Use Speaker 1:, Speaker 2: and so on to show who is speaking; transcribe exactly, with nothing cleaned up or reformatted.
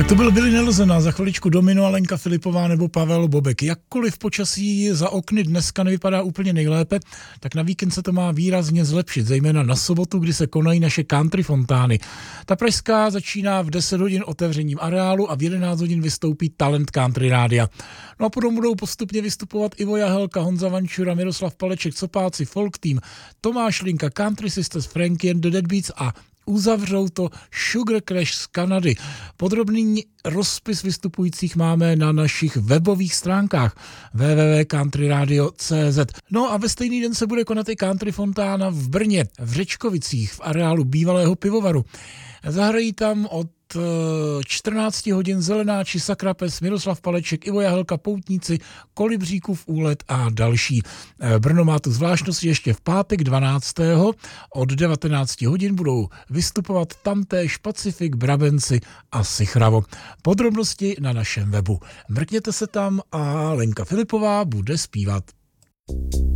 Speaker 1: Tak to byl Willie Nelson a za chviličku Domino a Lenka Filipová nebo Pavel Bobek. Jakkoliv počasí za okny dneska nevypadá úplně nejlépe, tak na víkend se to má výrazně zlepšit, zejména na sobotu, kdy se konají naše country fontány. Ta pražská začíná v deset hodin otevřením areálu a v jedenáct hodin vystoupí Talent Country Rádia. No a potom budou postupně vystupovat Ivo Jahelka, Honza Vančura, Miroslav Paleček, Copáci, Folk Team, Tomáš Linka, Country Sisters, Frankie and the Deadbeats a uzavřou to Sugar Crash z Kanady. Podrobný rozpis vystupujících máme na našich webových stránkách w w w tečka country radio tečka c z. No a ve stejný den se bude konat i Country Fontána v Brně, v Řečkovicích, v areálu bývalého pivovaru. Zahrají tam od čtrnáct hodin Zelenáči, Sakrapes, Miroslav Paleček, Ivo Jahelka, Poutníci, Kolibříkův úlet a další. Brno má tu zvláštnost ještě v pátek dvanáctého od devatenáct hodin budou vystupovat tamtéž Pacifik, Brabenci a Sichravo. Podrobnosti na našem webu. Mrkněte se tam a Lenka Filipová bude zpívat.